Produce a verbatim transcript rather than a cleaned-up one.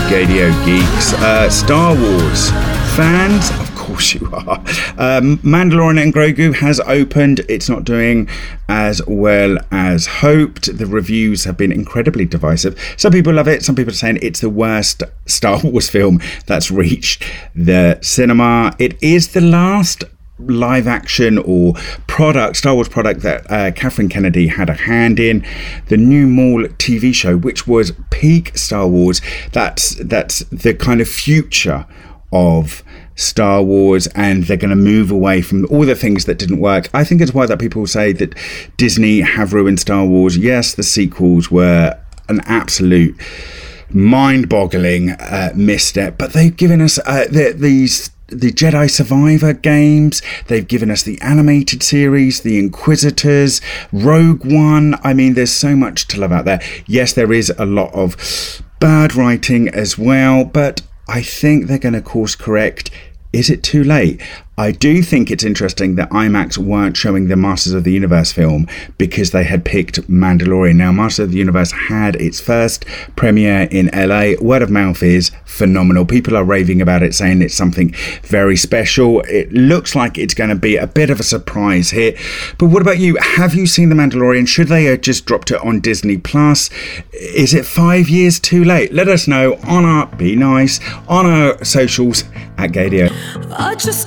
Gadio Geeks. Uh, Star Wars fans, of course you are. Um, Mandalorian and Grogu has opened. It's not doing as well as hoped. The reviews have been incredibly divisive. Some people love it. Some people are saying it's the worst Star Wars film that's reached the cinema. It is the last live action or product, Star Wars product that uh, Kathleen Kennedy had a hand in. The new Maul T V show, which was peak Star Wars. That's that's the kind of future of Star Wars, and they're going to move away from all the things that didn't work. I think it's why that people say that Disney have ruined Star Wars. Yes, the sequels were an absolute mind-boggling uh, misstep, but they've given us uh, the, these the Jedi Survivor games, they've given us the animated series, the Inquisitors, Rogue One. I mean, there's so much to love out there. Yes, there is a lot of bad writing as well, but I think they're going to course correct. Is it too late? I do think it's interesting that IMAX weren't showing the Masters of the Universe film because they had picked Mandalorian. Now, Masters of the Universe had its first premiere in L A. Word of mouth is phenomenal. People are raving about it, saying it's something very special. It looks like it's going to be a bit of a surprise hit. But what about you? Have you seen The Mandalorian? Should they have just dropped it on Disney Plus? Is it five years too late? Let us know on our, be nice, on our socials at Gadio. I just